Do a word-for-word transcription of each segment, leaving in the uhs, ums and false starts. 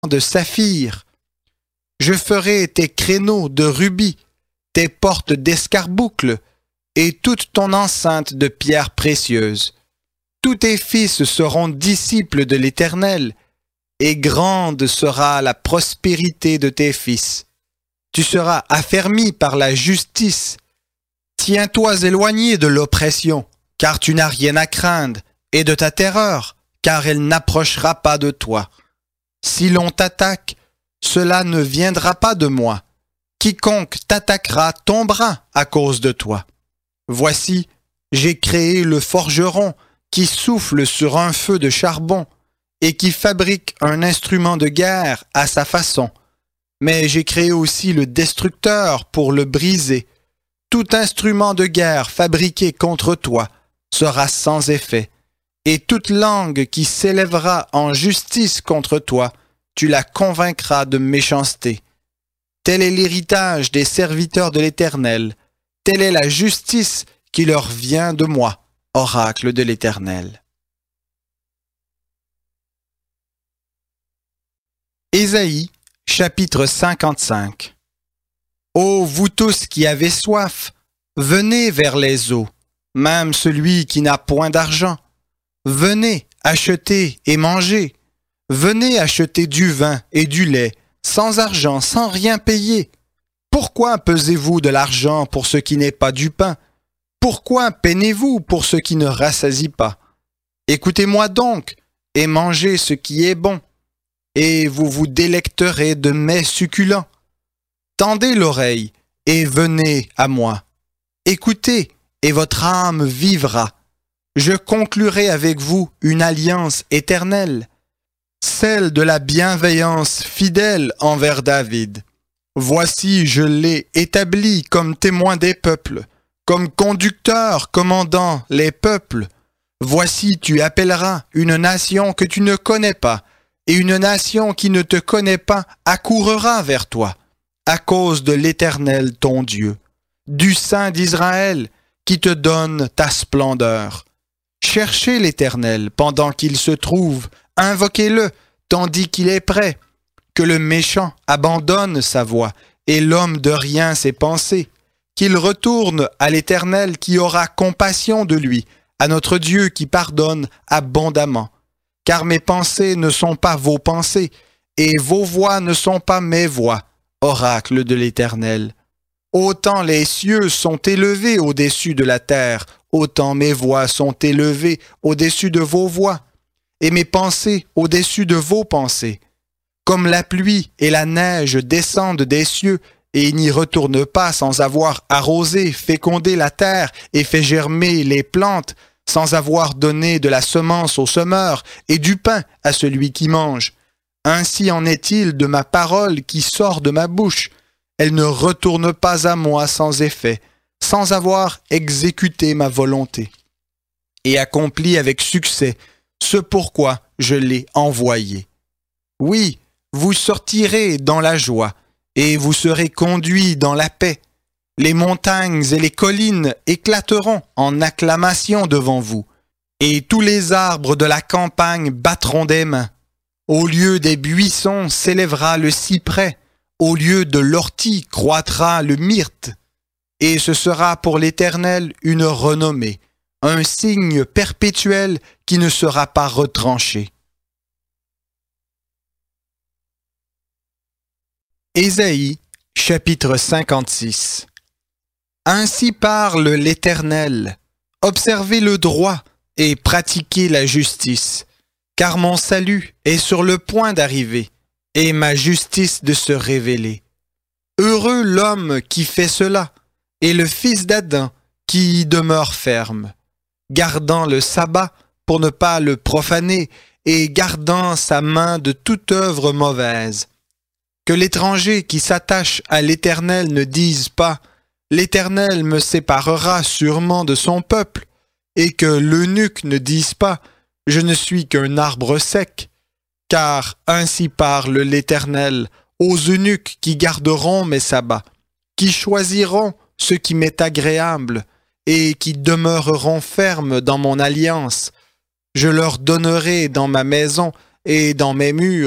de saphir. Je ferai tes créneaux de rubis, tes portes d'escarboucle, et toute ton enceinte de pierres précieuses. Tous tes fils seront disciples de l'Éternel, et grande sera la prospérité de tes fils. Tu seras affermi par la justice. Tiens-toi éloigné de l'oppression, car tu n'as rien à craindre, et de ta terreur, car elle n'approchera pas de toi. Si l'on t'attaque, cela ne viendra pas de moi. Quiconque t'attaquera tombera à cause de toi. Voici, j'ai créé le forgeron qui souffle sur un feu de charbon et qui fabrique un instrument de guerre à sa façon. Mais j'ai créé aussi le destructeur pour le briser. Tout instrument de guerre fabriqué contre toi sera sans effet, et toute langue qui s'élèvera en justice contre toi, tu la convaincras de méchanceté. Tel est l'héritage des serviteurs de l'Éternel, telle est la justice qui leur vient de moi, oracle de l'Éternel. Ésaïe, chapitre cinquante-cinq. Ô vous tous qui avez soif, venez vers les eaux, même celui qui n'a point d'argent. Venez acheter et manger. Venez acheter du vin et du lait, sans argent, sans rien payer. Pourquoi pesez-vous de l'argent pour ce qui n'est pas du pain? Pourquoi peinez-vous pour ce qui ne rassasie pas? Écoutez-moi donc, et mangez ce qui est bon, et vous vous délecterez de mets succulents. Tendez l'oreille, et venez à moi. Écoutez, et votre âme vivra. Je conclurai avec vous une alliance éternelle, celle de la bienveillance fidèle envers David. Voici, je l'ai établi comme témoin des peuples, comme conducteur commandant les peuples. Voici, tu appelleras une nation que tu ne connais pas, et une nation qui ne te connaît pas accourra vers toi, à cause de l'Éternel ton Dieu, du Saint d'Israël, qui te donne ta splendeur. Cherchez l'Éternel pendant qu'il se trouve, invoquez-le tandis qu'il est prêt. Que le méchant abandonne sa voie et l'homme de rien ses pensées. Qu'il retourne à l'Éternel qui aura compassion de lui, à notre Dieu qui pardonne abondamment. Car mes pensées ne sont pas vos pensées, et vos voix ne sont pas mes voix, oracle de l'Éternel. Autant les cieux sont élevés au-dessus de la terre, autant mes voix sont élevées au-dessus de vos voix, et mes pensées au-dessus de vos pensées. Comme la pluie et la neige descendent des cieux, et n'y retournent pas sans avoir arrosé, fécondé la terre et fait germer les plantes, sans avoir donné de la semence au semeur et du pain à celui qui mange. Ainsi en est-il de ma parole qui sort de ma bouche. Elle ne retourne pas à moi sans effet, sans avoir exécuté ma volonté, et accompli avec succès ce pourquoi je l'ai envoyé. Oui, vous sortirez dans la joie, et vous serez conduits dans la paix. Les montagnes et les collines éclateront en acclamation devant vous, et tous les arbres de la campagne battront des mains. Au lieu des buissons s'élèvera le cyprès, au lieu de l'ortie croîtra le myrte, et ce sera pour l'Éternel une renommée, un signe perpétuel qui ne sera pas retranché. Ésaïe, chapitre cinquante-six. Ainsi parle l'Éternel, observez le droit et pratiquez la justice, car mon salut est sur le point d'arriver, et ma justice de se révéler. Heureux l'homme qui fait cela, et le fils d'Adam qui y demeure ferme, gardant le sabbat pour ne pas le profaner, et gardant sa main de toute œuvre mauvaise. Que l'étranger qui s'attache à l'Éternel ne dise pas « L'Éternel me séparera sûrement de son peuple », et que l'eunuque ne dise pas « Je ne suis qu'un arbre sec », car ainsi parle l'Éternel aux eunuques qui garderont mes sabbats, qui choisiront ce qui m'est agréable, et qui demeureront fermes dans mon alliance. Je leur donnerai dans ma maison et dans mes murs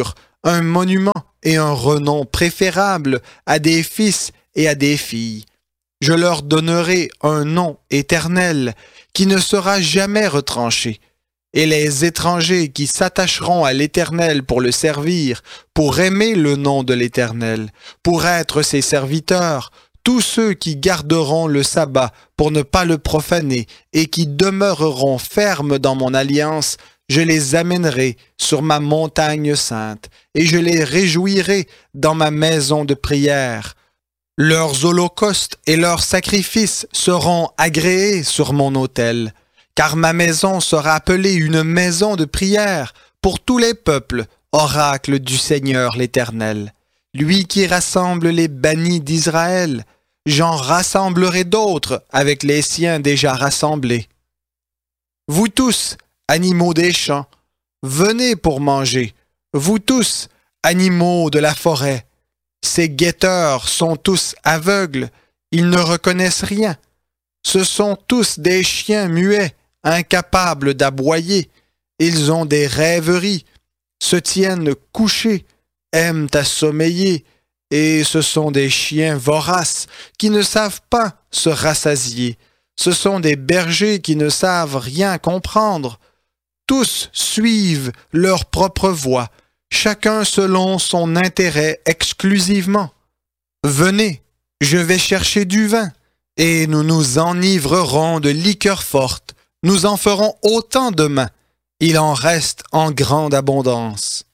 un monument et un renom préférables à des fils et à des filles. Je leur donnerai un nom éternel qui ne sera jamais retranché. Et les étrangers qui s'attacheront à l'Éternel pour le servir, pour aimer le nom de l'Éternel, pour être ses serviteurs, tous ceux qui garderont le sabbat pour ne pas le profaner et qui demeureront fermes dans mon alliance, je les amènerai sur ma montagne sainte et je les réjouirai dans ma maison de prière. Leurs holocaustes et leurs sacrifices seront agréés sur mon autel, car ma maison sera appelée une maison de prière pour tous les peuples, oracle du Seigneur l'Éternel. Lui qui rassemble les bannis d'Israël, j'en rassemblerai d'autres avec les siens déjà rassemblés. Vous tous, animaux des champs, venez pour manger, vous tous, animaux de la forêt. Ces guetteurs sont tous aveugles, ils ne reconnaissent rien. Ce sont tous des chiens muets, incapables d'aboyer. Ils ont des rêveries, se tiennent couchés, aiment à sommeiller, et ce sont des chiens voraces qui ne savent pas se rassasier. Ce sont des bergers qui ne savent rien comprendre. Tous suivent leur propre voie, chacun selon son intérêt exclusivement. Venez, je vais chercher du vin, et nous nous enivrerons de liqueurs fortes. Nous en ferons autant demain. Il en reste en grande abondance.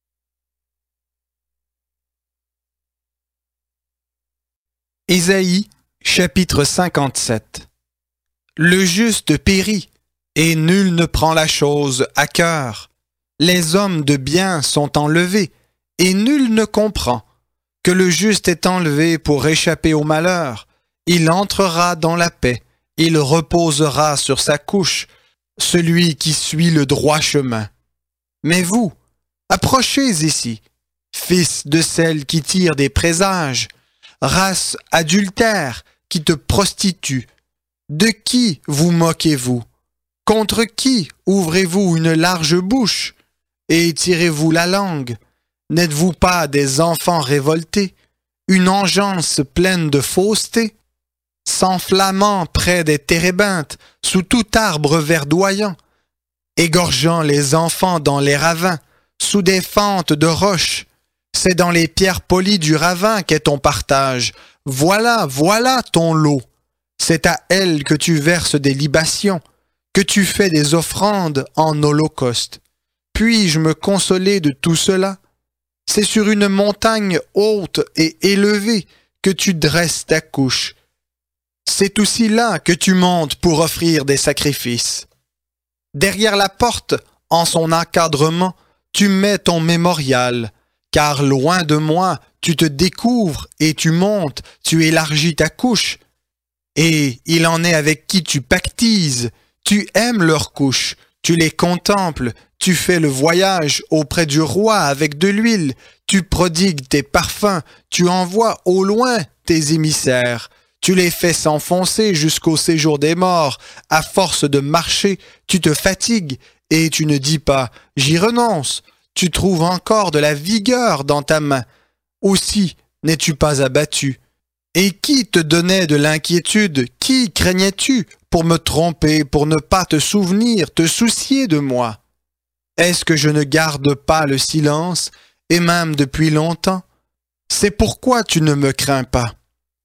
Ésaïe, chapitre cinquante-sept. Le juste périt, et nul ne prend la chose à cœur. Les hommes de bien sont enlevés, et nul ne comprend. Que le juste est enlevé pour échapper au malheur. Il entrera dans la paix, il reposera sur sa couche, celui qui suit le droit chemin. Mais vous, approchez ici, fils de celle qui tire des présages, race adultère qui te prostitue. De qui vous moquez-vous? Contre qui ouvrez-vous une large bouche et tirez-vous la langue? N'êtes-vous pas des enfants révoltés, une engeance pleine de fausseté? S'enflammant près des térébinthes, sous tout arbre verdoyant, égorgeant les enfants dans les ravins, sous des fentes de roches. C'est dans les pierres polies du ravin qu'est ton partage. Voilà, voilà ton lot. C'est à elle que tu verses des libations, que tu fais des offrandes en holocauste. Puis-je me consoler de tout cela? C'est sur une montagne haute et élevée que tu dresses ta couche. C'est aussi là que tu montes pour offrir des sacrifices. Derrière la porte, en son encadrement, tu mets ton mémorial, car loin de moi, tu te découvres et tu montes, tu élargis ta couche. Et il en est avec qui tu pactises, tu aimes leurs couches, tu les contemples, tu fais le voyage auprès du roi avec de l'huile, tu prodigues tes parfums, tu envoies au loin tes émissaires. Tu les fais s'enfoncer jusqu'au séjour des morts. À force de marcher, tu te fatigues et tu ne dis pas « j'y renonce ». Tu trouves encore de la vigueur dans ta main. Aussi n'es-tu pas abattu. Et qui te donnait de l'inquiétude? Qui craignais-tu pour me tromper, pour ne pas te souvenir, te soucier de moi? Est-ce que je ne garde pas le silence, et même depuis longtemps? C'est pourquoi tu ne me crains pas.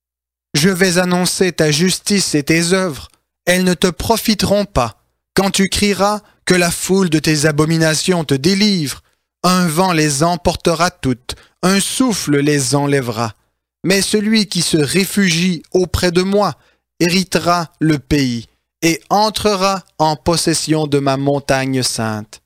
Je vais annoncer ta justice et tes œuvres. Elles ne te profiteront pas. Quand tu crieras que la foule de tes abominations te délivre, un vent les emportera toutes, un souffle les enlèvera. Mais celui qui se réfugie auprès de moi héritera le pays et entrera en possession de ma montagne sainte.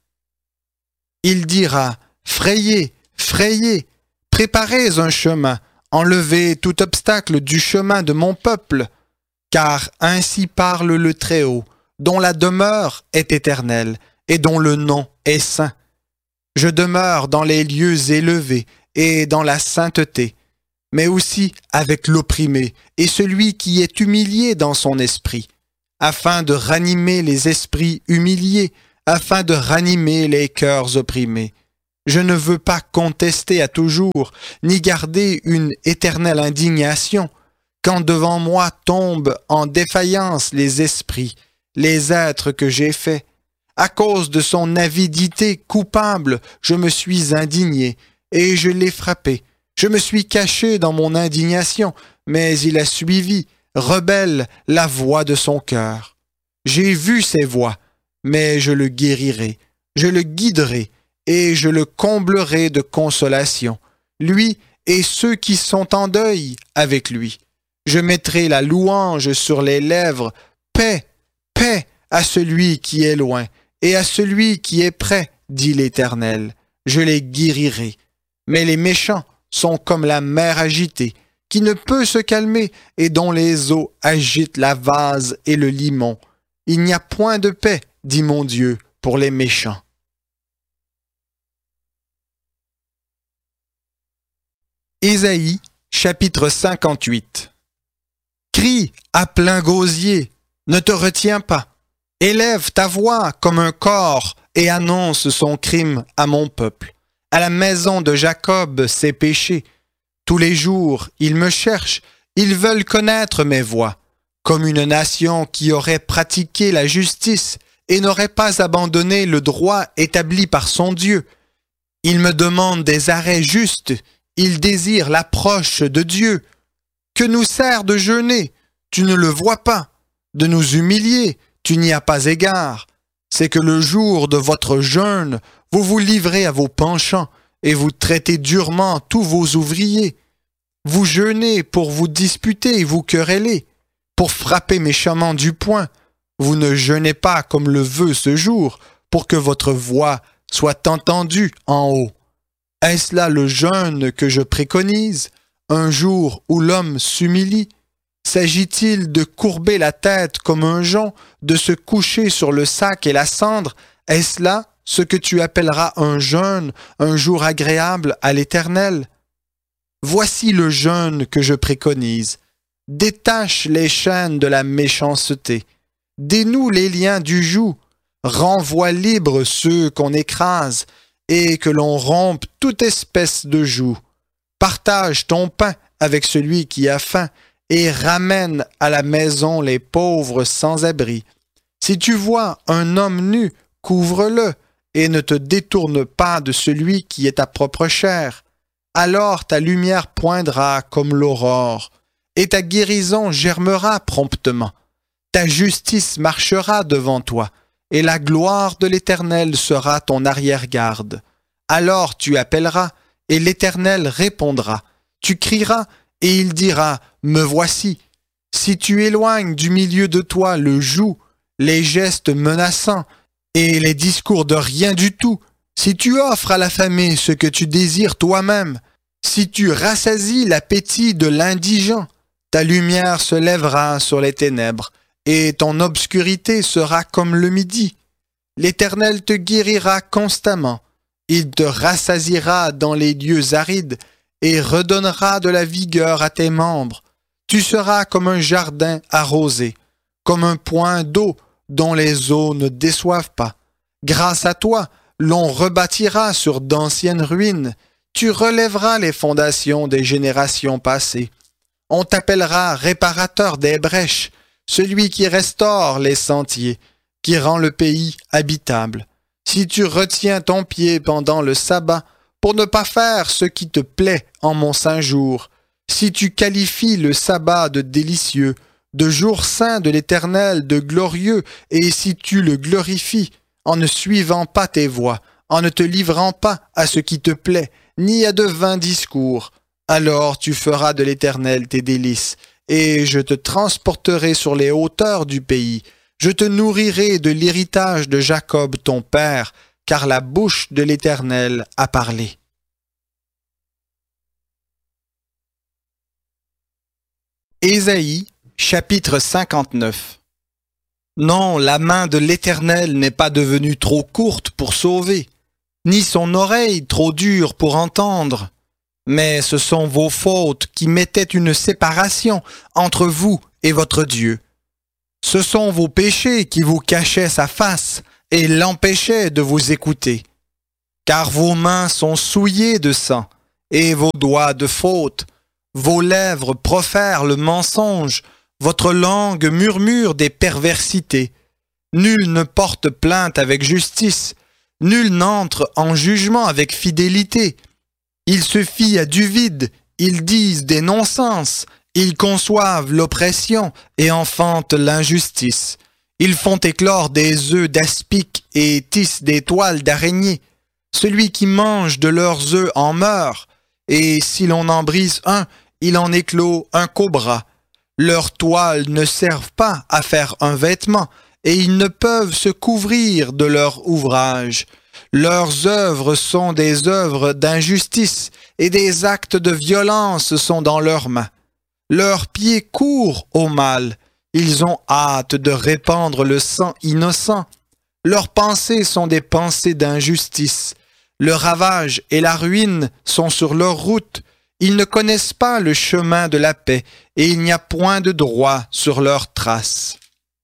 Il dira, frayez, frayez, préparez un chemin, enlevez tout obstacle du chemin de mon peuple, car ainsi parle le Très-Haut, dont la demeure est éternelle et dont le nom est saint. Je demeure dans les lieux élevés et dans la sainteté, mais aussi avec l'opprimé et celui qui est humilié dans son esprit, afin de ranimer les esprits humiliés, afin de ranimer les cœurs opprimés. Je ne veux pas contester à toujours, ni garder une éternelle indignation, quand devant moi tombent en défaillance les esprits, les êtres que j'ai faits. À cause de son avidité coupable, je me suis indigné, et je l'ai frappé. Je me suis caché dans mon indignation, mais il a suivi, rebelle, la voix de son cœur. J'ai vu ses voix, mais je le guérirai, je le guiderai, et je le comblerai de consolation, lui et ceux qui sont en deuil avec lui. Je mettrai la louange sur les lèvres, paix, paix à celui qui est loin, et à celui qui est près, dit l'Éternel. Je les guérirai. Mais les méchants sont comme la mer agitée, qui ne peut se calmer et dont les eaux agitent la vase et le limon. Il n'y a point de paix, dit mon Dieu, pour les méchants. Ésaïe, chapitre cinquante-huit. Crie à plein gosier, ne te retiens pas. Élève ta voix comme un cor et annonce son crime à mon peuple, à la maison de Jacob ses péchés. Tous les jours, ils me cherchent, ils veulent connaître mes voies, comme une nation qui aurait pratiqué la justice et n'aurait pas abandonné le droit établi par son Dieu. Ils me demandent des arrêts justes, ils désirent l'approche de Dieu. Que nous sert de jeûner? Tu ne le vois pas. De nous humilier? Tu n'y as pas égard. C'est que le jour de votre jeûne, vous vous livrez à vos penchants et vous traitez durement tous vos ouvriers. Vous jeûnez pour vous disputer et vous quereller, pour frapper méchamment du poing. Vous ne jeûnez pas comme le veut ce jour, pour que votre voix soit entendue en haut. Est-ce là le jeûne que je préconise, un jour où l'homme s'humilie? S'agit-il de courber la tête comme un jonc, de se coucher sur le sac et la cendre? Est-ce là ce que tu appelleras un jeûne, un jour agréable à l'Éternel? Voici le jeûne que je préconise. Détache les chaînes de la méchanceté. Dénoue les liens du joug. Renvoie libres ceux qu'on écrase et que l'on rompe toute espèce de joug. Partage ton pain avec celui qui a faim et ramène à la maison les pauvres sans abri. Si tu vois un homme nu, couvre-le et ne te détourne pas de celui qui est ta propre chair. Alors ta lumière poindra comme l'aurore et ta guérison germera promptement. Ta justice marchera devant toi et la gloire de l'Éternel sera ton arrière-garde. Alors tu appelleras et l'Éternel répondra. Tu crieras et il dira, me voici. Si tu éloignes du milieu de toi le joug, les gestes menaçants et les discours de rien du tout, si tu offres à l'affamé ce que tu désires toi-même, si tu rassasies l'appétit de l'indigent, ta lumière se lèvera sur les ténèbres et ton obscurité sera comme le midi. L'Éternel te guérira constamment. Il te rassasiera dans les lieux arides et redonnera de la vigueur à tes membres. Tu seras comme un jardin arrosé, comme un point d'eau dont les eaux ne déçoivent pas. Grâce à toi, l'on rebâtira sur d'anciennes ruines. Tu relèveras les fondations des générations passées. On t'appellera réparateur des brèches, celui qui restaure les sentiers, qui rend le pays habitable. Si tu retiens ton pied pendant le sabbat, pour ne pas faire ce qui te plaît en mon saint jour, si tu qualifies le sabbat de délicieux, de jour saint de l'Éternel, de glorieux, et si tu le glorifies, en ne suivant pas tes voies, en ne te livrant pas à ce qui te plaît, ni à de vains discours, alors tu feras de l'Éternel tes délices, et je te transporterai sur les hauteurs du pays. Je te nourrirai de l'héritage de Jacob ton père, car la bouche de l'Éternel a parlé. Ésaïe, chapitre cinquante-neuf. Non, la main de l'Éternel n'est pas devenue trop courte pour sauver, ni son oreille trop dure pour entendre. Mais ce sont vos fautes qui mettaient une séparation entre vous et votre Dieu. Ce sont vos péchés qui vous cachaient sa face et l'empêchaient de vous écouter. car vos mains sont souillées de sang, et vos doigts de faute. Vos lèvres profèrent le mensonge, votre langue murmure des perversités. Nul ne porte plainte avec justice, nul n'entre en jugement avec fidélité. Ils se fient à du vide, ils disent des non-sens, ils conçoivent l'oppression et enfantent l'injustice. Ils font éclore des œufs d'aspic et tissent des toiles d'araignée. Celui qui mange de leurs œufs en meurt, et si l'on en brise un, il en éclot un cobra. Leurs toiles ne servent pas à faire un vêtement, et ils ne peuvent se couvrir de leur ouvrage. Leurs œuvres sont des œuvres d'injustice, et des actes de violence sont dans leurs mains. Leurs pieds courent au mal, ils ont hâte de répandre le sang innocent. Leurs pensées sont des pensées d'injustice. Le ravage et la ruine sont sur leur route. Ils ne connaissent pas le chemin de la paix, et il n'y a point de droit sur leurs traces.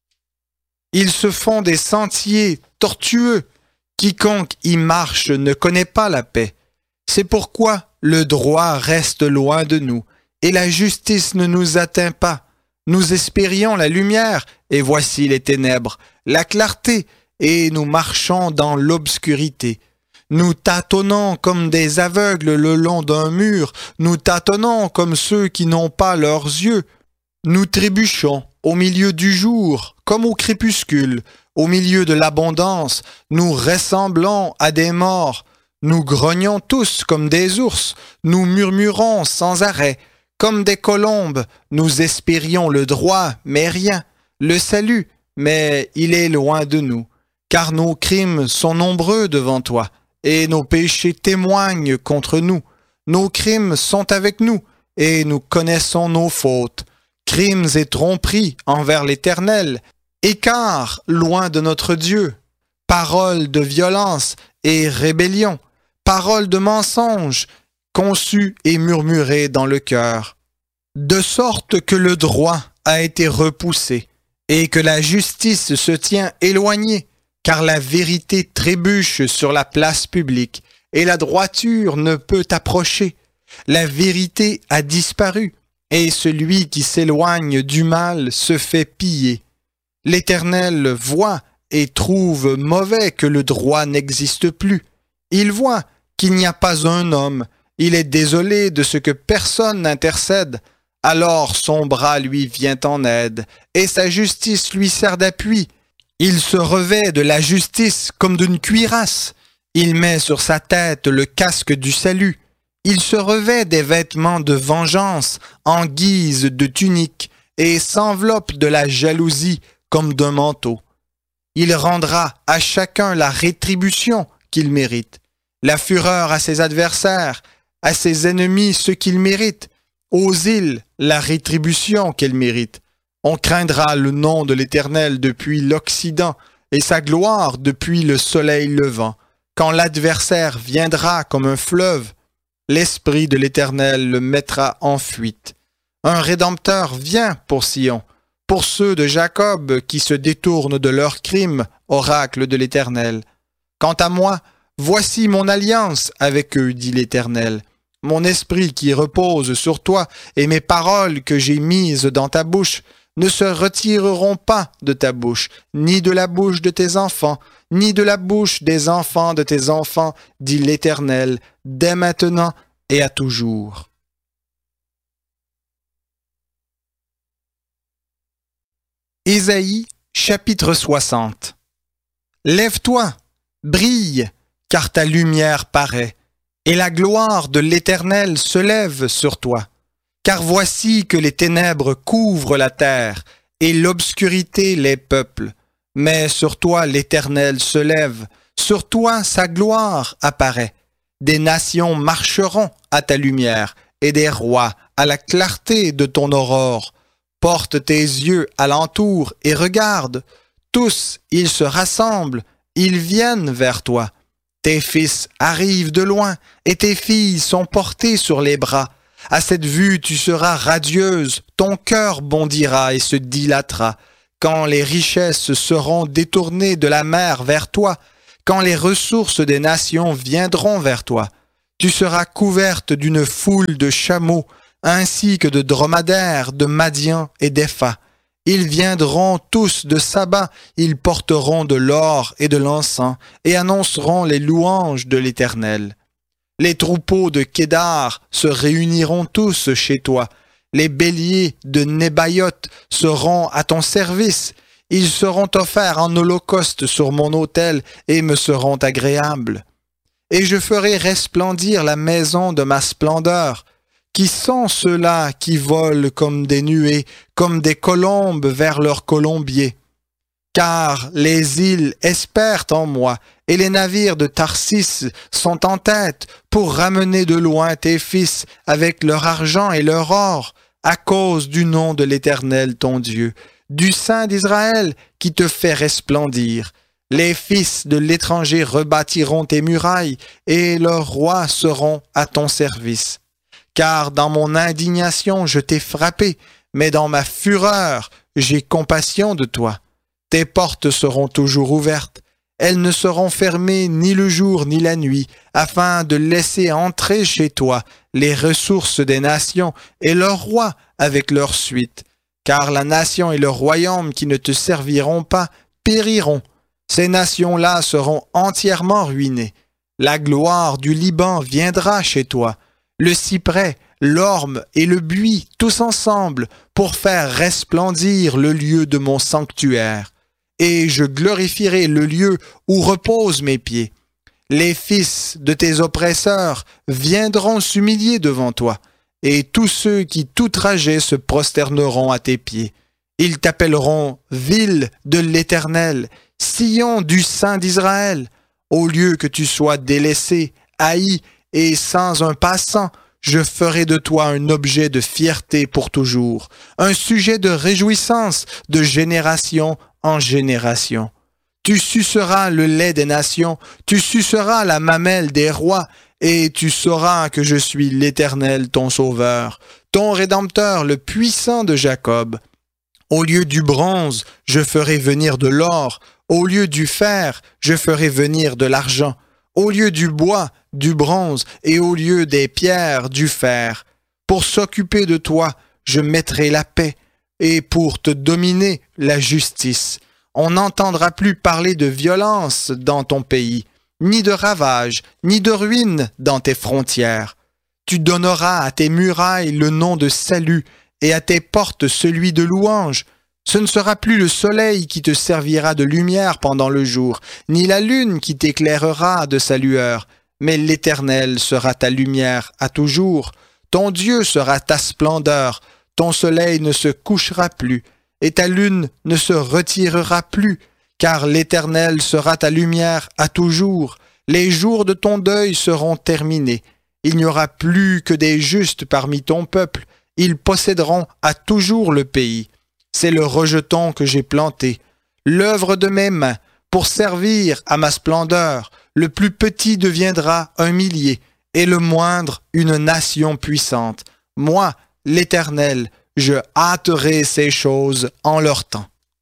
Ils se font des sentiers tortueux. Quiconque y marche ne connaît pas la paix. C'est pourquoi le droit reste loin de nous, et la justice ne nous atteint pas. Nous espérions la lumière, et voici les ténèbres, la clarté, et nous marchons dans l'obscurité. Nous tâtonnons comme des aveugles le long d'un mur, nous tâtonnons comme ceux qui n'ont pas leurs yeux. Nous trébuchons au milieu du jour, comme au crépuscule, au milieu de l'abondance, nous ressemblons à des morts. Nous grognons tous comme des ours, nous murmurons sans arrêt. Comme des colombes, nous espérions le droit, mais rien, le salut, mais il est loin de nous. Car nos crimes sont nombreux devant toi, et nos péchés témoignent contre nous. Nos crimes sont avec nous, et nous connaissons nos fautes. Crimes et tromperies envers l'Éternel, écart loin de notre Dieu, paroles de violence et rébellion, paroles de mensonge, conçues et murmurées dans le cœur, de sorte que le droit a été repoussé, et que la justice se tient éloignée, car la vérité trébuche sur la place publique, et la droiture ne peut approcher. La vérité a disparu, et celui qui s'éloigne du mal se fait piller. L'Éternel voit et trouve mauvais que le droit n'existe plus. Il voit qu'il n'y a pas un homme. Il est désolé de ce que personne n'intercède. Alors son bras lui vient en aide, et sa justice lui sert d'appui. Il se revêt de la justice comme d'une cuirasse. Il met sur sa tête le casque du salut. Il se revêt des vêtements de vengeance en guise de tunique et s'enveloppe de la jalousie comme d'un manteau. Il rendra à chacun la rétribution qu'il mérite, la fureur à ses adversaires, à ses ennemis ce qu'ils méritent, aux îles la rétribution qu'elles méritent. On craindra le nom de l'Éternel depuis l'Occident et sa gloire depuis le soleil levant. Quand l'adversaire viendra comme un fleuve, l'Esprit de l'Éternel le mettra en fuite. Un Rédempteur vient pour Sion, pour ceux de Jacob qui se détournent de leurs crimes, oracle de l'Éternel. Quant à moi, voici mon alliance avec eux, dit l'Éternel. Mon esprit qui repose sur toi et mes paroles que j'ai mises dans ta bouche ne se retireront pas de ta bouche, ni de la bouche de tes enfants, ni de la bouche des enfants de tes enfants, dit l'Éternel, dès maintenant et à toujours. Ésaïe, chapitre soixante. Lève-toi, brille, car ta lumière paraît, et la gloire de l'Éternel se lève sur toi. Car voici que les ténèbres couvrent la terre, et l'obscurité les peuples. Mais sur toi l'Éternel se lève, sur toi sa gloire apparaît. Des nations marcheront à ta lumière, et des rois à la clarté de ton aurore. Porte tes yeux alentour et regarde. Tous, ils se rassemblent, ils viennent vers toi. Tes fils arrivent de loin, et tes filles sont portées sur les bras. À cette vue, tu seras radieuse, ton cœur bondira et se dilatera. Quand les richesses seront détournées de la mer vers toi, quand les ressources des nations viendront vers toi. Tu seras couverte d'une foule de chameaux, ainsi que de dromadaires, de Madian et d'Épha. Ils viendront tous de Saba, ils porteront de l'or et de l'encens, et annonceront les louanges de l'Éternel. Les troupeaux de Kédar se réuniront tous chez toi. Les béliers de Nébaïoth seront à ton service. Ils seront offerts en holocauste sur mon autel et me seront agréables. Et je ferai resplendir la maison de ma splendeur. Qui sont ceux-là qui volent comme des nuées, comme des colombes vers leurs colombiers? Car les îles espèrent en moi, et les navires de Tarsis sont en tête pour ramener de loin tes fils avec leur argent et leur or, à cause du nom de l'Éternel ton Dieu, du Saint d'Israël qui te fait resplendir. Les fils de l'étranger rebâtiront tes murailles, et leurs rois seront à ton service. Car dans mon indignation je t'ai frappé, mais dans ma fureur j'ai compassion de toi. Tes portes seront toujours ouvertes, elles ne seront fermées ni le jour ni la nuit, afin de laisser entrer chez toi les ressources des nations et leurs rois avec leur suite. Car la nation et le royaume qui ne te serviront pas périront. Ces nations-là seront entièrement ruinées. La gloire du Liban viendra chez toi, le cyprès, l'orme et le buis, tous ensemble, pour faire resplendir le lieu de mon sanctuaire. Et je glorifierai le lieu où reposent mes pieds. Les fils de tes oppresseurs viendront s'humilier devant toi, et tous ceux qui t'outrageaient se prosterneront à tes pieds. Ils t'appelleront ville de l'Éternel, Sion du Saint d'Israël. Au lieu que tu sois délaissé, haï et sans un passant, je ferai de toi un objet de fierté pour toujours, un sujet de réjouissance de génération en génération. Tu suceras le lait des nations, tu suceras la mamelle des rois, et tu sauras que je suis l'Éternel ton sauveur, ton Rédempteur, le puissant de Jacob. Au lieu du bronze, je ferai venir de l'or, au lieu du fer, je ferai venir de l'argent, au lieu du bois, du bronze, et au lieu des pierres, du fer. Pour s'occuper de toi, je mettrai la paix, et pour te dominer, la justice. On n'entendra plus parler de violence dans ton pays, ni de ravages, ni de ruines dans tes frontières. Tu donneras à tes murailles le nom de salut, et à tes portes celui de louange. Ce ne sera plus le soleil qui te servira de lumière pendant le jour, ni la lune qui t'éclairera de sa lueur, mais l'Éternel sera ta lumière à toujours. Ton Dieu sera ta splendeur, ton soleil ne se couchera plus, et ta lune ne se retirera plus, car l'Éternel sera ta lumière à toujours. Les jours de ton deuil seront terminés. Il n'y aura plus que des justes parmi ton peuple. Ils posséderont à toujours le pays. C'est le rejeton que j'ai planté, l'œuvre de mes mains, pour servir à ma splendeur. Le plus petit deviendra un millier, et le moindre une nation puissante. Moi, l'Éternel, je hâterai ces choses en leur temps.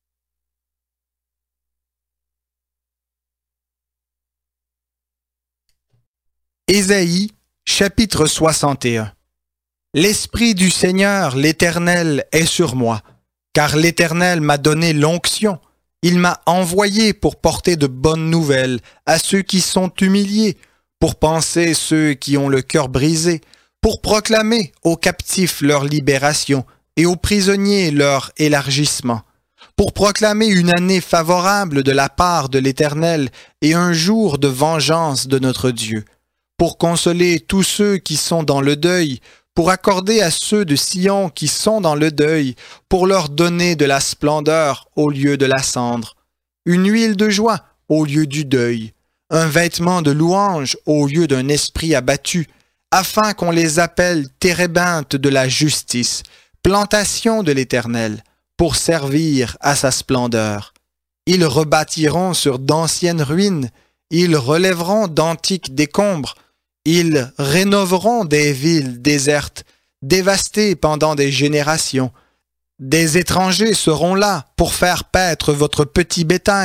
Ésaïe, chapitre soixante et un. L'Esprit du Seigneur, l'Éternel, est sur moi, car l'Éternel m'a donné l'onction. Il m'a envoyé pour porter de bonnes nouvelles à ceux qui sont humiliés, pour panser ceux qui ont le cœur brisé, pour proclamer aux captifs leur libération et aux prisonniers leur élargissement, pour proclamer une année favorable de la part de l'Éternel et un jour de vengeance de notre Dieu, pour consoler tous ceux qui sont dans le deuil, pour accorder à ceux de Sion qui sont dans le deuil, pour leur donner de la splendeur au lieu de la cendre, une huile de joie au lieu du deuil, un vêtement de louange au lieu d'un esprit abattu, afin qu'on les appelle térébinthes de la justice, plantation de l'Éternel, pour servir à sa splendeur. Ils rebâtiront sur d'anciennes ruines, ils relèveront d'antiques décombres, ils rénoveront des villes désertes, dévastées pendant des générations. Des étrangers seront là pour faire paître votre petit bétail,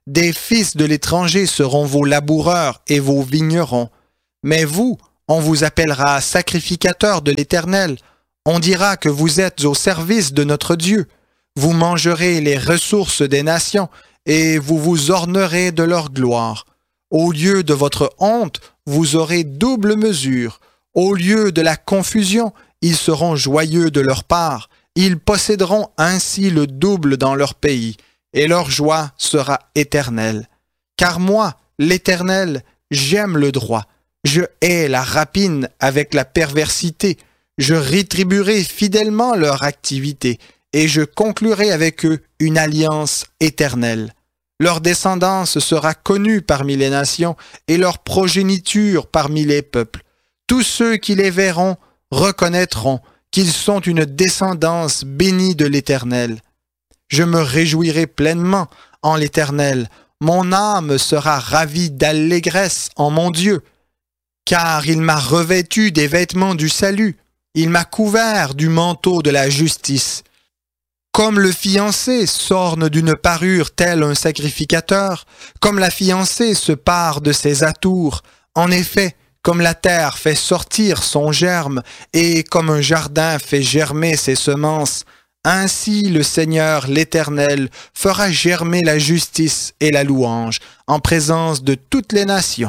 Des fils de l'étranger seront vos laboureurs et vos vignerons. Mais vous, on vous appellera sacrificateurs de l'Éternel. On dira que vous êtes au service de notre Dieu. Vous mangerez les ressources des nations et vous vous ornerez de leur gloire. Au lieu de votre honte, vous aurez double mesure. Au lieu de la confusion, ils seront joyeux de leur part. Ils posséderont ainsi le double dans leur pays, et leur joie sera éternelle. Car moi, l'Éternel, j'aime le droit. Je hais la rapine avec la perversité. Je rétribuerai fidèlement leur activité, et je conclurai avec eux une alliance éternelle. Leur descendance sera connue parmi les nations, et leur progéniture parmi les peuples. Tous ceux qui les verront reconnaîtront qu'ils sont une descendance bénie de l'Éternel. Je me réjouirai pleinement en l'Éternel. Mon âme sera ravie d'allégresse en mon Dieu, car il m'a revêtu des vêtements du salut. Il m'a couvert du manteau de la justice. Comme le fiancé s'orne d'une parure tel un sacrificateur, comme la fiancée se pare de ses atours, en effet, comme la terre fait sortir son germe et comme un jardin fait germer ses semences, ainsi le Seigneur l'Éternel fera germer la justice et la louange en présence de toutes les nations.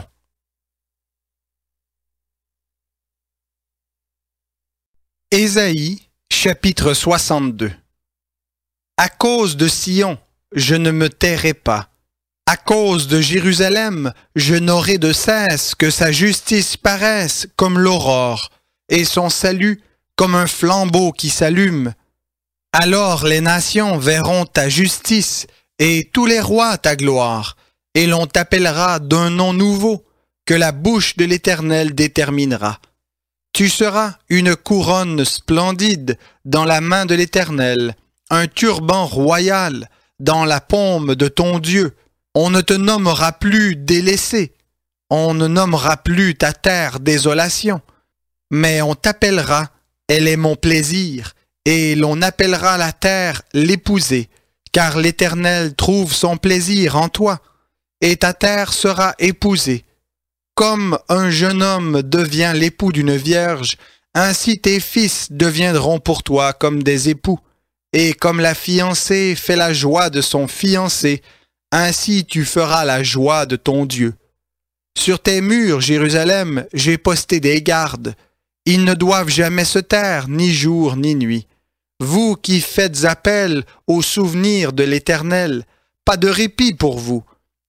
Ésaïe, chapitre soixante-deux. À cause de Sion, je ne me tairai pas. À cause de Jérusalem, je n'aurai de cesse que sa justice paraisse comme l'aurore, et son salut comme un flambeau qui s'allume. Alors les nations verront ta justice, et tous les rois ta gloire, et l'on t'appellera d'un nom nouveau, que la bouche de l'Éternel déterminera. Tu seras une couronne splendide dans la main de l'Éternel, un turban royal dans la paume de ton Dieu. On ne te nommera plus délaissé, on ne nommera plus ta terre désolation, mais on t'appellera, elle est mon plaisir, et l'on appellera la terre l'épousée, car l'Éternel trouve son plaisir en toi, et ta terre sera épousée. Comme un jeune homme devient l'époux d'une vierge, ainsi tes fils deviendront pour toi comme des époux, et comme la fiancée fait la joie de son fiancé, ainsi tu feras la joie de ton Dieu. Sur tes murs, Jérusalem, j'ai posté des gardes. Ils ne doivent jamais se taire, ni jour ni nuit. Vous qui faites appel au souvenir de l'Éternel, pas de répit pour vous.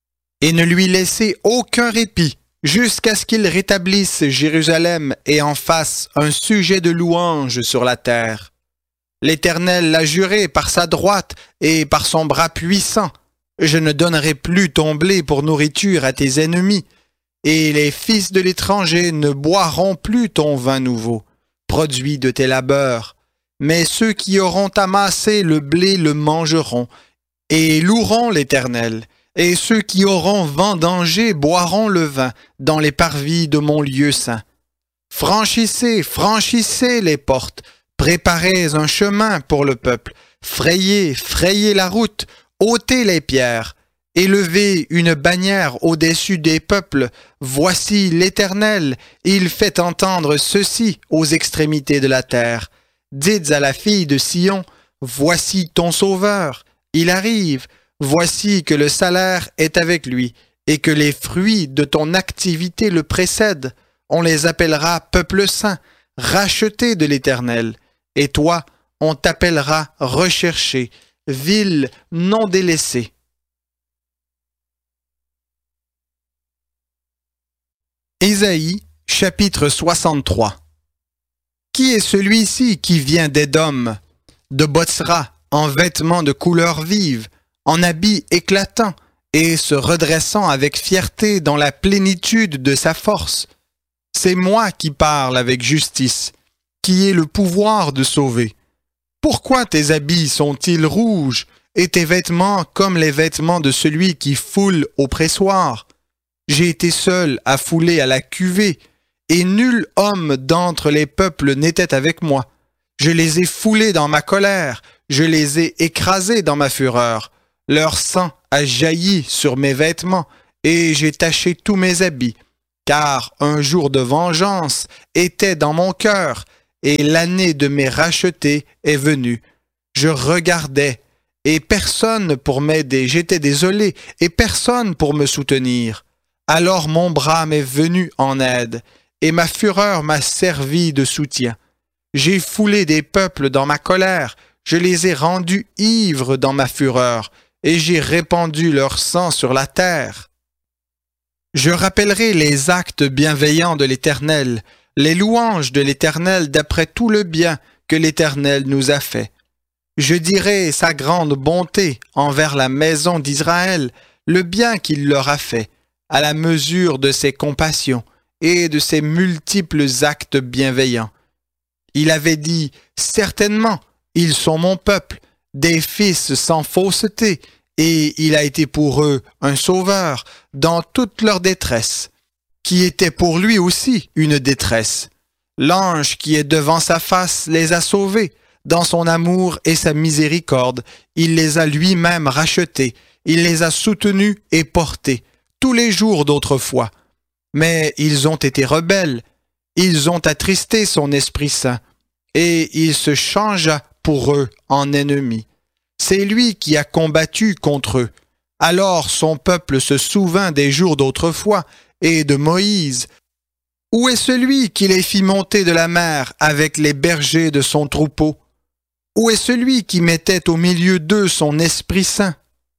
Et ne lui laissez aucun répit, jusqu'à ce qu'il rétablisse Jérusalem et en fasse un sujet de louange sur la terre. L'Éternel l'a juré par sa droite et par son bras puissant. Je ne donnerai plus ton blé pour nourriture à tes ennemis, et les fils de l'étranger ne boiront plus ton vin nouveau, produit de tes labeurs. Mais ceux qui auront amassé le blé le mangeront, et loueront l'Éternel. Et ceux qui auront vendangé boiront le vin dans les parvis de mon lieu saint. Franchissez, franchissez les portes, préparez un chemin pour le peuple, frayez, frayez la route, ôtez les pierres, élevez une bannière au-dessus des peuples. Voici l'Éternel, il fait entendre ceci aux extrémités de la terre. Dites à la fille de Sion, voici ton sauveur, il arrive. Voici que le salaire est avec lui, et que les fruits de ton activité le précèdent. On les appellera peuple saint, racheté de l'Éternel. Et toi, on t'appellera recherché, ville non délaissée. Ésaïe, chapitre soixante-trois. Qui est celui-ci qui vient d'Édom, de Botsra, en vêtements de couleur vive, en habits éclatants, et se redressant avec fierté dans la plénitude de sa force? C'est moi qui parle avec justice, qui ai le pouvoir de sauver. Pourquoi tes habits sont-ils rouges, et tes vêtements comme les vêtements de celui qui foule au pressoir? J'ai été seul à fouler à la cuvée, et nul homme d'entre les peuples n'était avec moi. Je les ai foulés dans ma colère, je les ai écrasés dans ma fureur. Leur sang a jailli sur mes vêtements, et j'ai taché tous mes habits, car un jour de vengeance était dans mon cœur, et l'année de mes rachetés est venue. Je regardais, et personne pour m'aider. J'étais désolé, et personne pour me soutenir. Alors mon bras m'est venu en aide, et ma fureur m'a servi de soutien. J'ai foulé des peuples dans ma colère, je les ai rendus ivres dans ma fureur, et j'ai répandu leur sang sur la terre. Je rappellerai les actes bienveillants de l'Éternel, les louanges de l'Éternel d'après tout le bien que l'Éternel nous a fait. Je dirai sa grande bonté envers la maison d'Israël, le bien qu'il leur a fait, à la mesure de ses compassions et de ses multiples actes bienveillants. Il avait dit, certainement, ils sont mon peuple, des fils sans fausseté, et il a été pour eux un sauveur dans toute leur détresse, qui était pour lui aussi une détresse. L'ange qui est devant sa face les a sauvés, dans son amour et sa miséricorde, il les a lui-même rachetés, il les a soutenus et portés, tous les jours d'autrefois. Mais ils ont été rebelles, ils ont attristé son Esprit Saint, et il se changea pour eux en ennemis. C'est lui qui a combattu contre eux. Alors son peuple se souvint des jours d'autrefois et de Moïse. Où est celui qui les fit monter de la mer avec les bergers de son troupeau? Où est celui qui mettait au milieu d'eux son Esprit Saint?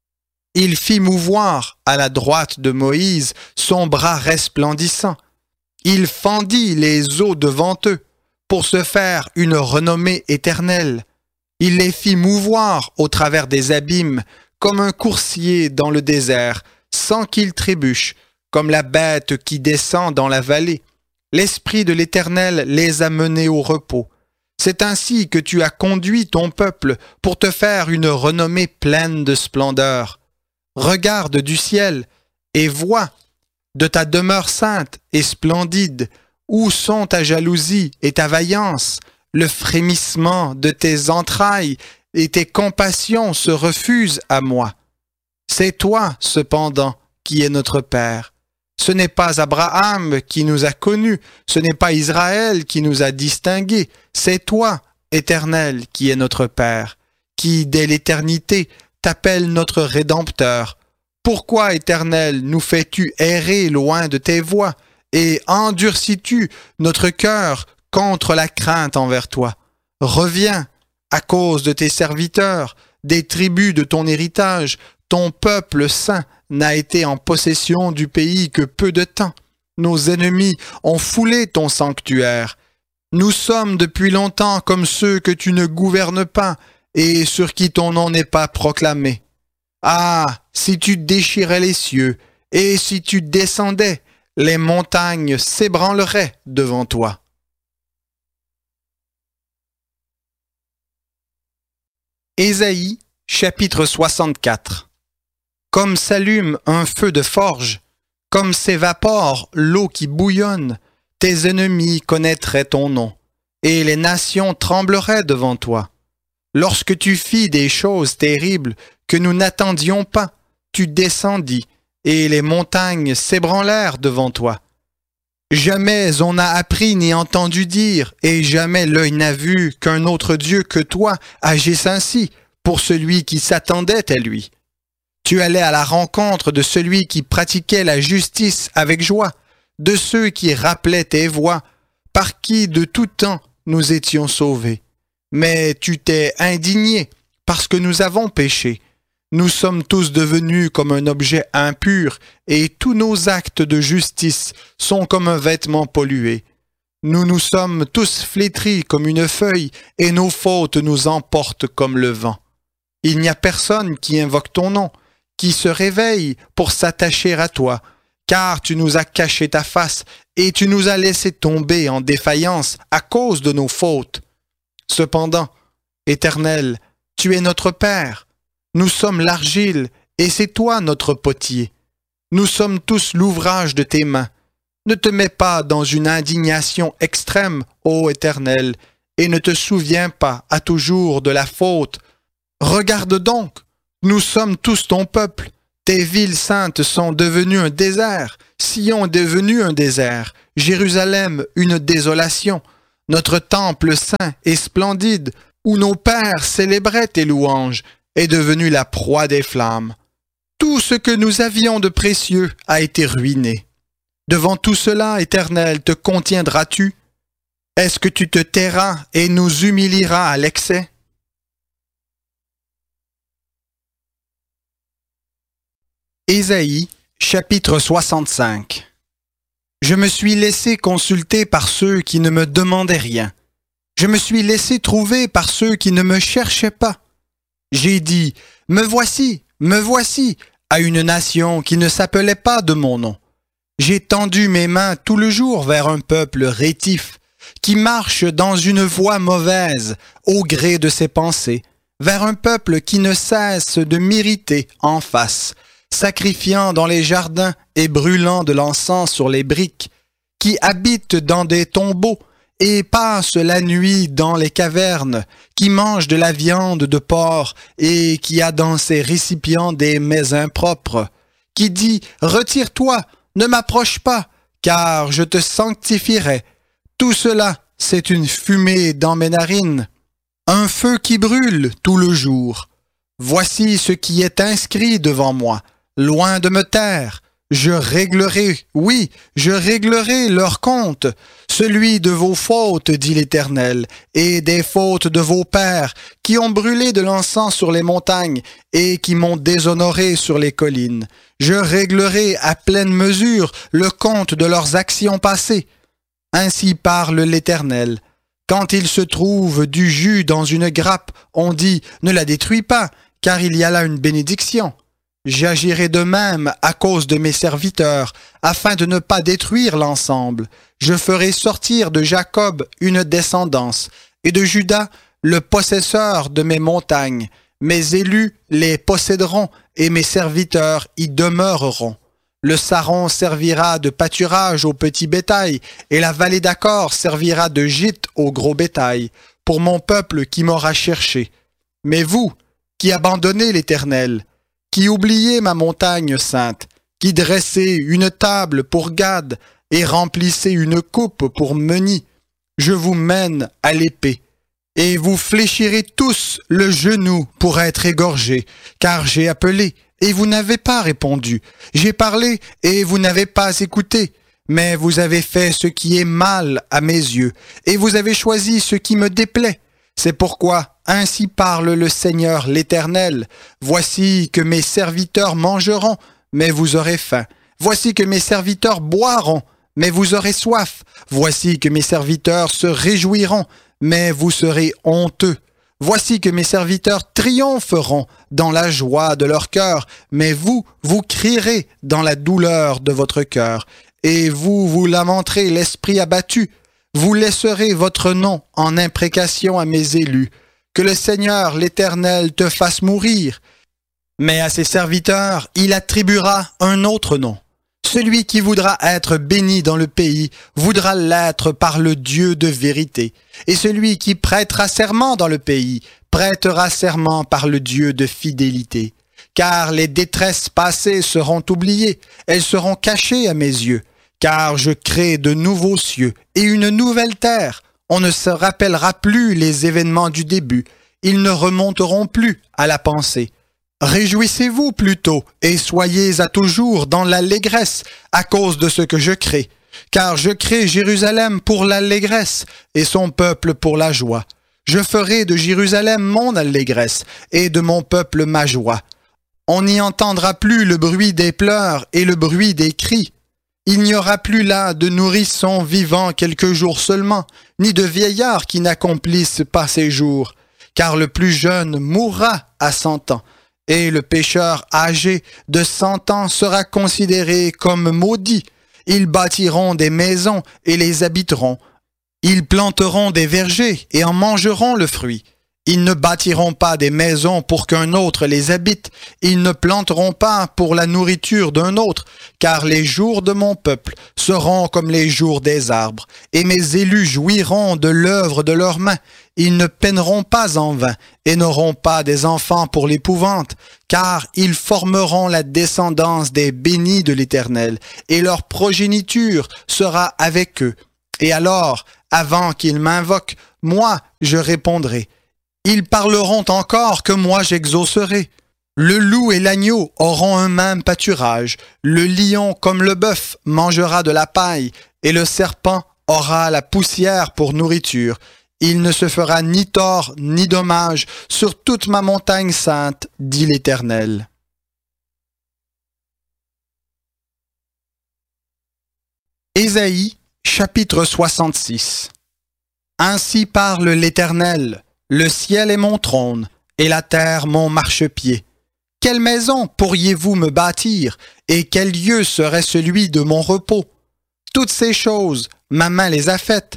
Il fit mouvoir à la droite de Moïse son bras resplendissant. Il fendit les eaux devant eux pour se faire une renommée éternelle. Il les fit mouvoir au travers des abîmes, comme un coursier dans le désert, sans qu'ils trébuchent, comme la bête qui descend dans la vallée. L'Esprit de l'Éternel les a menés au repos. C'est ainsi que tu as conduit ton peuple pour te faire une renommée pleine de splendeur. Regarde du ciel et vois, de ta demeure sainte et splendide, où sont ta jalousie et ta vaillance? Le frémissement de tes entrailles et tes compassions se refusent à moi. C'est toi, cependant, qui es notre Père. Ce n'est pas Abraham qui nous a connus, ce n'est pas Israël qui nous a distingués, c'est toi, Éternel, qui es notre Père, qui, dès l'éternité, t'appelle notre Rédempteur. Pourquoi, Éternel, nous fais-tu errer loin de tes voies, et endurcis-tu notre cœur contre la crainte envers toi? Reviens, à cause de tes serviteurs, des tribus de ton héritage, ton peuple saint n'a été en possession du pays que peu de temps. Nos ennemis ont foulé ton sanctuaire. Nous sommes depuis longtemps comme ceux que tu ne gouvernes pas et sur qui ton nom n'est pas proclamé. Ah, si tu déchirais les cieux et si tu descendais, les montagnes s'ébranleraient devant toi. Ésaïe, chapitre soixante-quatre. Comme s'allume un feu de forge, comme s'évapore l'eau qui bouillonne, tes ennemis connaîtraient ton nom, et les nations trembleraient devant toi. Lorsque tu fis des choses terribles que nous n'attendions pas, tu descendis, et les montagnes s'ébranlèrent devant toi. Jamais on n'a appris ni entendu dire, et jamais l'œil n'a vu qu'un autre Dieu que toi agisse ainsi pour celui qui s'attendait à lui. Tu allais à la rencontre de celui qui pratiquait la justice avec joie, de ceux qui rappelaient tes voies, par qui de tout temps nous étions sauvés. Mais tu t'es indigné parce que nous avons péché. Nous sommes tous devenus comme un objet impur, et tous nos actes de justice sont comme un vêtement pollué. Nous nous sommes tous flétris comme une feuille, et nos fautes nous emportent comme le vent. Il n'y a personne qui invoque ton nom, qui se réveille pour s'attacher à toi, car tu nous as caché ta face, et tu nous as laissé tomber en défaillance à cause de nos fautes. Cependant, Éternel, tu es notre Père. Nous sommes l'argile, et c'est toi notre potier. Nous sommes tous l'ouvrage de tes mains. Ne te mets pas dans une indignation extrême, ô Éternel, et ne te souviens pas à toujours de la faute. Regarde donc, Nous sommes tous ton peuple. Tes villes saintes sont devenues un désert. Sion est devenu un désert. Jérusalem, une désolation. Notre temple saint et splendide, où nos pères célébraient tes louanges, est devenu la proie des flammes. Tout ce que nous avions de précieux a été ruiné. Devant tout cela, Éternel, te contiendras-tu? Est-ce que tu te tairas et nous humilieras à l'excès? Ésaïe, chapitre soixante-cinq. Je me suis laissé consulter par ceux qui ne me demandaient rien. Je me suis laissé trouver par ceux qui ne me cherchaient pas. J'ai dit, me voici, me voici, à une nation qui ne s'appelait pas de mon nom. J'ai tendu mes mains tout le jour vers un peuple rétif, qui marche dans une voie mauvaise, au gré de ses pensées, vers un peuple qui ne cesse de m'irriter en face, sacrifiant dans les jardins et brûlant de l'encens sur les briques, qui habite dans des tombeaux et passe la nuit dans les cavernes, qui mange de la viande de porc et qui a dans ses récipients des mets impropres, qui dit « Retire-toi, ne m'approche pas, car je te sanctifierai. » Tout cela, c'est une fumée dans mes narines, un feu qui brûle tout le jour. Voici ce qui est inscrit devant moi, loin de me taire. Je réglerai, oui, je réglerai leur compte, celui de vos fautes, dit l'Éternel, et des fautes de vos pères, qui ont brûlé de l'encens sur les montagnes et qui m'ont déshonoré sur les collines. Je réglerai à pleine mesure le compte de leurs actions passées. Ainsi parle l'Éternel. Quand il se trouve du jus dans une grappe, on dit « Ne la détruis pas, car il y a là une bénédiction ». J'agirai de même à cause de mes serviteurs, afin de ne pas détruire l'ensemble. Je ferai sortir de Jacob une descendance, et de Juda le possesseur de mes montagnes. Mes élus les posséderont, et mes serviteurs y demeureront. Le Saron servira de pâturage au petit bétail, et la vallée d'Accor servira de gîte au gros bétail, pour mon peuple qui m'aura cherché. Mais vous, qui abandonnez l'Éternel, qui oubliez ma montagne sainte, qui dressez une table pour Gad et remplissez une coupe pour Meni, je vous mène à l'épée, et vous fléchirez tous le genou pour être égorgés, car j'ai appelé, et vous n'avez pas répondu. J'ai parlé, et vous n'avez pas écouté. Mais vous avez fait ce qui est mal à mes yeux, et vous avez choisi ce qui me déplaît. C'est pourquoi, ainsi parle le Seigneur l'Éternel. Voici que mes serviteurs mangeront, mais vous aurez faim. Voici que mes serviteurs boiront, mais vous aurez soif. Voici que mes serviteurs se réjouiront, mais vous serez honteux. Voici que mes serviteurs triompheront dans la joie de leur cœur, mais vous, vous crierez dans la douleur de votre cœur, et vous vous lamenterez l'esprit abattu. Vous laisserez votre nom en imprécation à mes élus. Que le Seigneur l'Éternel te fasse mourir. Mais à ses serviteurs, il attribuera un autre nom. Celui qui voudra être béni dans le pays voudra l'être par le Dieu de vérité. Et celui qui prêtera serment dans le pays prêtera serment par le Dieu de fidélité. Car les détresses passées seront oubliées, elles seront cachées à mes yeux. Car je crée de nouveaux cieux et une nouvelle terre. On ne se rappellera plus les événements du début. Ils ne remonteront plus à la pensée. Réjouissez-vous plutôt et soyez à toujours dans l'allégresse à cause de ce que je crée. Car je crée Jérusalem pour l'allégresse et son peuple pour la joie. Je ferai de Jérusalem mon allégresse et de mon peuple ma joie. On n'y entendra plus le bruit des pleurs et le bruit des cris. Il n'y aura plus là de nourrissons vivant quelques jours seulement, ni de vieillards qui n'accomplissent pas ses jours. Car le plus jeune mourra à cent ans, et le pécheur âgé de cent ans sera considéré comme maudit. Ils bâtiront des maisons et les habiteront. Ils planteront des vergers et en mangeront le fruit. Ils ne bâtiront pas des maisons pour qu'un autre les habite. Ils ne planteront pas pour la nourriture d'un autre, car les jours de mon peuple seront comme les jours des arbres, et mes élus jouiront de l'œuvre de leurs mains. Ils ne peineront pas en vain, et n'auront pas des enfants pour l'épouvante, car ils formeront la descendance des bénis de l'Éternel, et leur progéniture sera avec eux. Et alors, avant qu'ils m'invoquent, moi je répondrai. Ils parleront encore que moi j'exaucerai. Le loup et l'agneau auront un même pâturage. Le lion comme le bœuf mangera de la paille, et le serpent aura la poussière pour nourriture. Il ne se fera ni tort ni dommage sur toute ma montagne sainte, dit l'Éternel. Ésaïe, chapitre soixante-six. Ainsi parle l'Éternel. Le ciel est mon trône, et la terre mon marchepied. Quelle maison pourriez-vous me bâtir, et quel lieu serait celui de mon repos? Toutes ces choses, ma main les a faites,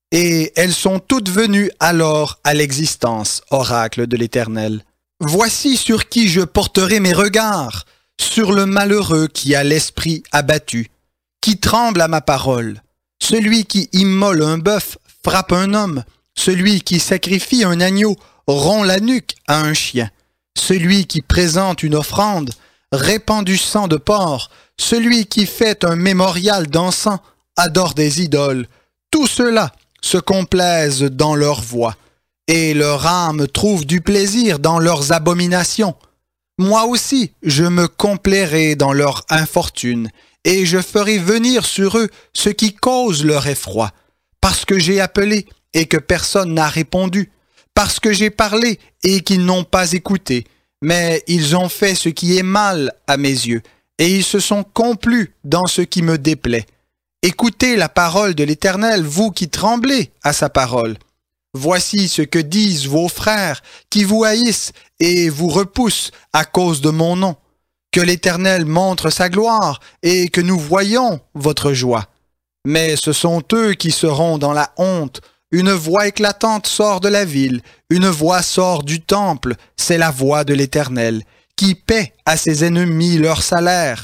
et elles sont toutes venues alors à l'existence, oracle de l'Éternel. Voici sur qui je porterai mes regards, sur le malheureux qui a l'esprit abattu, qui tremble à ma parole. Celui qui immole un bœuf frappe un homme. Celui qui sacrifie un agneau rompt la nuque à un chien. Celui qui présente une offrande répand du sang de porc. Celui qui fait un mémorial d'encens adore des idoles. Tous ceux-là se complaisent dans leur voix, et leur âme trouve du plaisir dans leurs abominations. Moi aussi, je me complairai dans leur infortune, et je ferai venir sur eux ce qui cause leur effroi, parce que j'ai appelé et que personne n'a répondu, parce que j'ai parlé et qu'ils n'ont pas écouté, mais ils ont fait ce qui est mal à mes yeux, et ils se sont complus dans ce qui me déplaît. Écoutez la parole de l'Éternel, vous qui tremblez à sa parole. Voici ce que disent vos frères qui vous haïssent et vous repoussent à cause de mon nom. Que l'Éternel montre sa gloire et que nous voyons votre joie. Mais ce sont eux qui seront dans la honte. Une voix éclatante sort de la ville, une voix sort du temple, c'est la voix de l'Éternel, qui paie à ses ennemis leur salaire.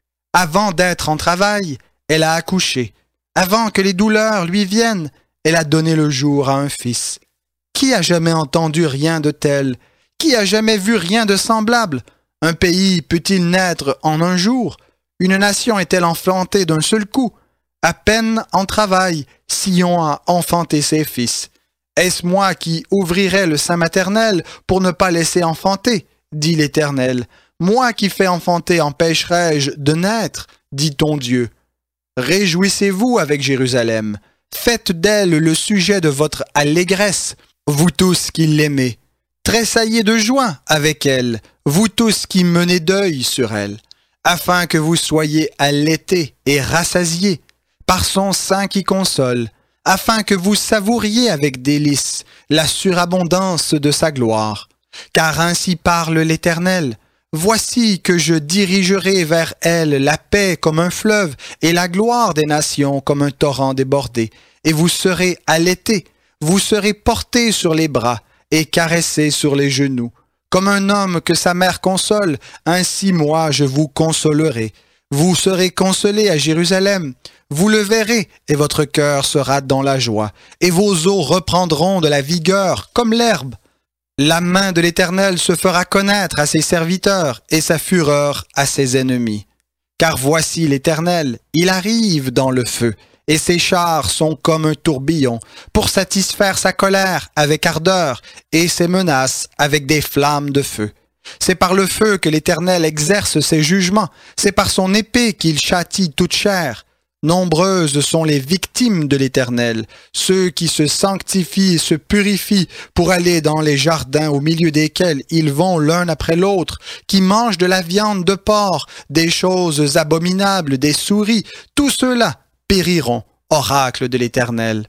Avant d'être en travail, elle a accouché. Avant que les douleurs lui viennent, elle a donné le jour à un fils. Qui a jamais entendu rien de tel? Qui a jamais vu rien de semblable? Un pays peut-il naître en un jour? Une nation est-elle enfantée d'un seul coup? À peine en travail, Sion a enfanté ses fils. Est-ce moi qui ouvrirai le sein maternel pour ne pas laisser enfanter, dit l'Éternel. Moi qui fais enfanter empêcherai-je de naître, dit ton Dieu. Réjouissez-vous avec Jérusalem. Faites d'elle le sujet de votre allégresse, vous tous qui l'aimez. Tressaillez de joie avec elle, vous tous qui menez deuil sur elle, afin que vous soyez allaités et rassasiés par son sein qui console, afin que vous savouriez avec délice la surabondance de sa gloire. Car ainsi parle l'Éternel. Voici que je dirigerai vers elle la paix comme un fleuve et la gloire des nations comme un torrent débordé. Et vous serez allaités, vous serez portés sur les bras et caressés sur les genoux. Comme un homme que sa mère console, ainsi moi je vous consolerai. Vous serez consolés à Jérusalem. Vous le verrez, et votre cœur sera dans la joie, et vos os reprendront de la vigueur comme l'herbe. La main de l'Éternel se fera connaître à ses serviteurs, et sa fureur à ses ennemis. Car voici l'Éternel, il arrive dans le feu, et ses chars sont comme un tourbillon, pour satisfaire sa colère avec ardeur, et ses menaces avec des flammes de feu. C'est par le feu que l'Éternel exerce ses jugements, c'est par son épée qu'il châtie toute chair. Nombreuses sont les victimes de l'Éternel, ceux qui se sanctifient et se purifient pour aller dans les jardins au milieu desquels ils vont l'un après l'autre, qui mangent de la viande de porc, des choses abominables, des souris, tous ceux-là périront, oracle de l'Éternel.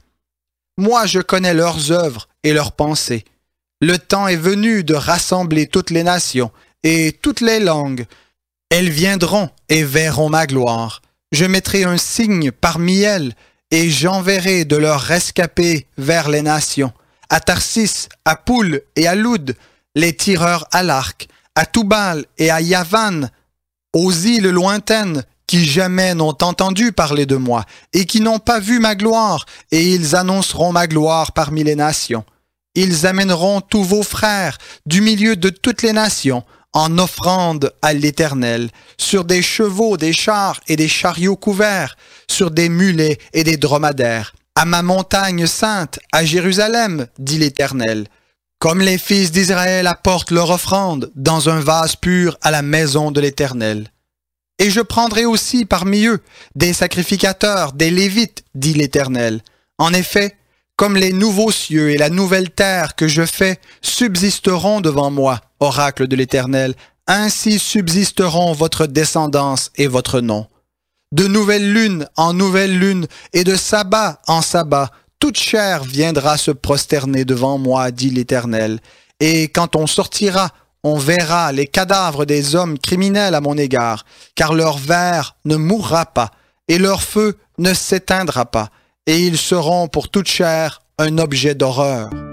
Moi je connais leurs œuvres et leurs pensées. Le temps est venu de rassembler toutes les nations et toutes les langues. Elles viendront et verront ma gloire. Je mettrai un signe parmi elles, et j'enverrai de leurs rescapés vers les nations, à Tarsis, à Poul et à Loud, les tireurs à l'arc, à Toubal et à Yavan, aux îles lointaines, qui jamais n'ont entendu parler de moi, et qui n'ont pas vu ma gloire, et ils annonceront ma gloire parmi les nations. Ils amèneront tous vos frères du milieu de toutes les nations, en offrande à l'Éternel, sur des chevaux, des chars et des chariots couverts, sur des mulets et des dromadaires, à ma montagne sainte, à Jérusalem, dit l'Éternel. Comme les fils d'Israël apportent leur offrande dans un vase pur à la maison de l'Éternel. Et je prendrai aussi parmi eux des sacrificateurs, des Lévites, dit l'Éternel. En effet, comme les nouveaux cieux et la nouvelle terre que je fais subsisteront devant moi, oracle de l'Éternel, ainsi subsisteront votre descendance et votre nom. De nouvelle lune en nouvelle lune et de sabbat en sabbat, toute chair viendra se prosterner devant moi, dit l'Éternel. Et quand on sortira, on verra les cadavres des hommes criminels à mon égard, car leur ver ne mourra pas, et leur feu ne s'éteindra pas, et ils seront pour toute chair un objet d'horreur.